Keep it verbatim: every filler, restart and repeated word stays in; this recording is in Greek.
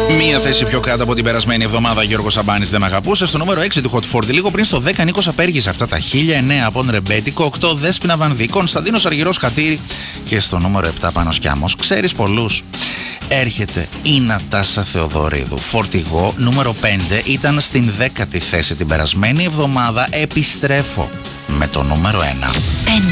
Μία θέση πιο κάτω από την περασμένη εβδομάδα, Γιώργος Σαμπάνης δεν με αγαπούσε. Στο νούμερο έξι του Hot φορτί, λίγο πριν στο δέκα, Νίκος Απέργης. Αυτά τα χίλια εννέα από τον Ρεμπέτικο. οκτώ Δέσποινα Βανδύ, Κωνσταντίνος Αργυρός Χατήρη. Και στο νούμερο επτά Πάνος Κιάμος. Ξέρεις πολλούς. Έρχεται η Νατάσα Θεοδωρίδου. Φορτηγό νούμερο πέντε, ήταν στην δέκατη θέση την περασμένη εβδομάδα. Επιστρέφω με το νούμερο ένα.